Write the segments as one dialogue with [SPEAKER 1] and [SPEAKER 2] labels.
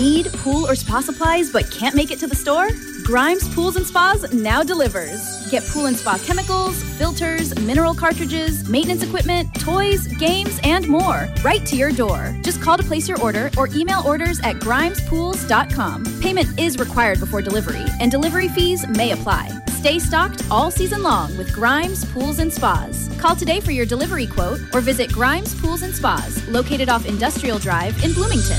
[SPEAKER 1] Need pool or spa supplies but can't make it to the store? Grimes Pools and Spas now delivers. Get pool and spa chemicals, filters, mineral cartridges, maintenance equipment, toys, games, and more right to your door. Just call to place your order or email orders at grimespools.com. Payment is required before delivery, and delivery fees may apply. Stay stocked all season long with Grimes Pools and Spas. Call today for your delivery quote or visit Grimes Pools and Spas, located off Industrial Drive in Bloomington.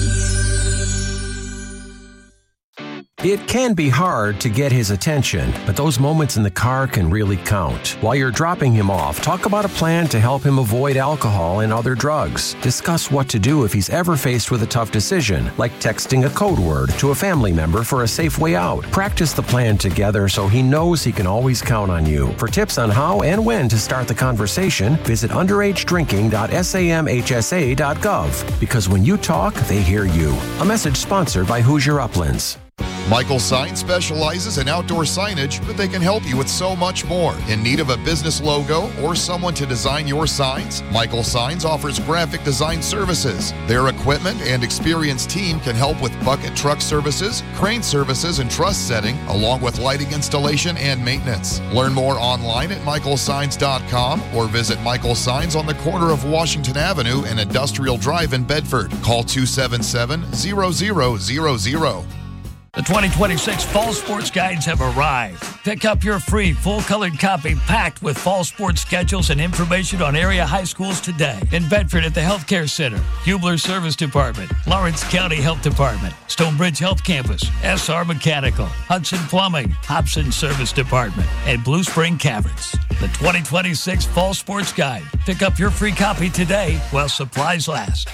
[SPEAKER 2] It can be hard to get his attention, but those moments in the car can really count. While you're dropping him off, talk about a plan to help him avoid alcohol and other drugs. Discuss what to do if he's ever faced with a tough decision, like texting a code word to a family member for a safe way out. Practice the plan together so he knows he can always count on you. For tips on how and when to start the conversation, visit underagedrinking.samhsa.gov. Because when you talk, they hear you. A message sponsored by Hoosier Uplands.
[SPEAKER 3] Michael Signs specializes in outdoor signage, but they can help you with so much more. In need of a business logo or someone to design your signs? Michael Signs offers graphic design services. Their equipment and experienced team can help with bucket truck services, crane services, and truss setting, along with lighting installation and maintenance. Learn more online at michaelsigns.com or visit Michael Signs on the corner of Washington Avenue and Industrial Drive in Bedford. Call 277-0000.
[SPEAKER 4] The 2026 Fall Sports Guides have arrived. Pick up your free full-colored copy packed with fall sports schedules and information on area high schools today. In Bedford at the Healthcare Center, Hubler Service Department, Lawrence County Health Department, Stonebridge Health Campus, SR Mechanical, Hudson Plumbing, Hobson Service Department, and Blue Spring Caverns. The 2026 Fall Sports Guide. Pick up your free copy today while supplies last.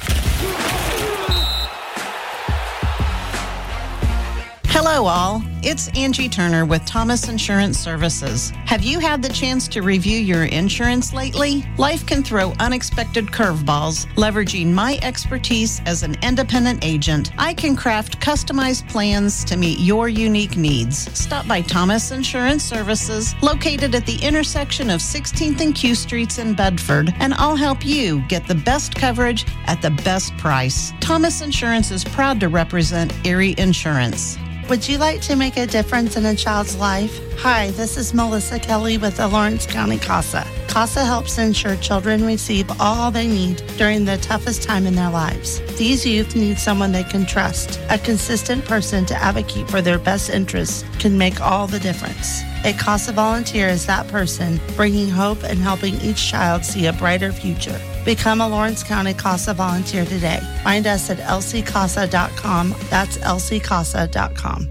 [SPEAKER 5] Hello all, it's Angie Turner with Thomas Insurance Services. Have you had the chance to review your insurance lately? Life can throw unexpected curveballs. Leveraging my expertise as an independent agent, I can craft customized plans to meet your unique needs. Stop by Thomas Insurance Services, located at the intersection of 16th and Q Streets in Bedford, and I'll help you get the best coverage at the best price. Thomas Insurance is proud to represent Erie Insurance.
[SPEAKER 6] Would you like to make a difference in a child's life? Hi, this is Melissa Kelly with the Lawrence County CASA. CASA helps ensure children receive all they need during the toughest time in their lives. These youth need someone they can trust. A consistent person to advocate for their best interests can make all the difference. A CASA volunteer is that person, bringing hope and helping each child see a brighter future. Become a Lawrence County CASA volunteer today. Find us at lccasa.com. That's lccasa.com.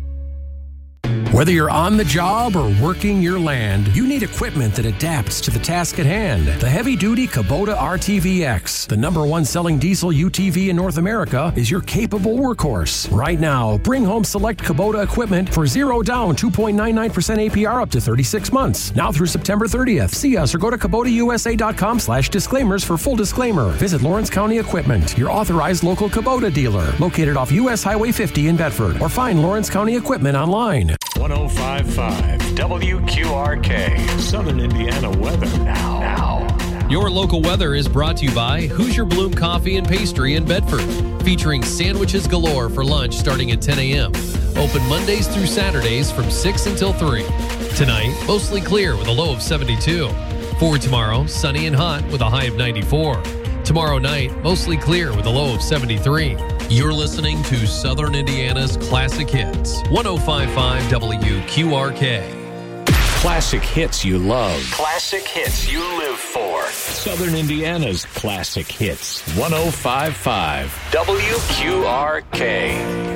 [SPEAKER 2] Whether you're on the job or working your land, you need equipment that adapts to the task at hand. The heavy-duty Kubota RTVX, the #1 selling diesel UTV in North America, is your capable workhorse. Right now, bring home select Kubota equipment for 0 down, 2.99% APR up to 36 months. Now through September 30th. See us or go to KubotaUSA.com/disclaimers for full disclaimer. Visit Lawrence County Equipment, your authorized local Kubota dealer, located off US Highway 50 in Bedford, or find Lawrence County Equipment online.
[SPEAKER 7] 105.5 WQRK. Southern Indiana weather now.
[SPEAKER 8] Your local weather is brought to you by Hoosier Bloom Coffee and Pastry in Bedford, featuring sandwiches galore for lunch starting at 10 a.m. Open Mondays through Saturdays from 6 until 3. Tonight, mostly clear with a low of 72. For tomorrow, sunny and hot with a high of 94. Tomorrow night, mostly clear with a low of 73. You're listening to Southern Indiana's Classic Hits, 105.5 WQRK.
[SPEAKER 7] Classic hits you love. Classic hits you live for. Southern Indiana's Classic Hits, 105.5 WQRK.